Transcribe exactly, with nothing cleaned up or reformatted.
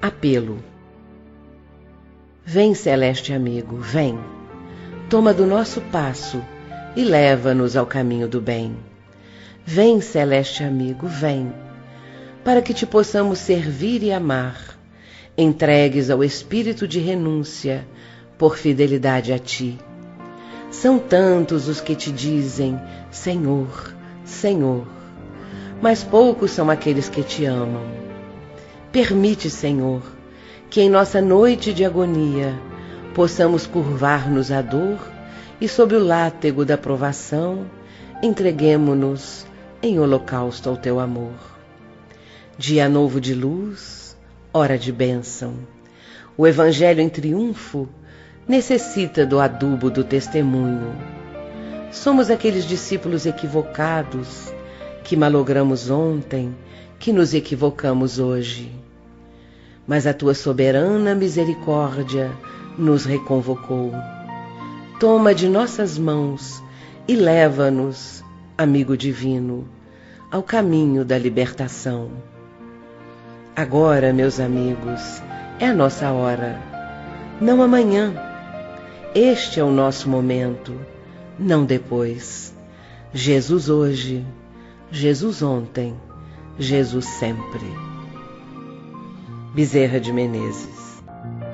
Apelo. Vem, celeste amigo, vem. Toma do nosso passo e leva-nos ao caminho do bem. Vem, celeste amigo, vem, para que te possamos servir e amar, entregues ao espírito de renúncia, por fidelidade a ti. São tantos os que te dizem, Senhor, Senhor, mas poucos são aqueles que te amam. Permite, Senhor, que em nossa noite de agonia possamos curvar-nos à dor e sob o látego da provação entreguemo-nos em holocausto ao teu amor. Dia novo de luz, hora de bênção. O Evangelho em triunfo necessita do adubo do testemunho. Somos aqueles discípulos equivocados que malogramos ontem, que nos equivocamos hoje. Mas a tua soberana misericórdia nos reconvocou. Toma de nossas mãos e leva-nos, amigo divino, ao caminho da libertação. Agora, meus amigos, é a nossa hora, não amanhã. Este é o nosso momento, não depois. Jesus hoje, Jesus ontem, Jesus sempre. Bezerra de Menezes.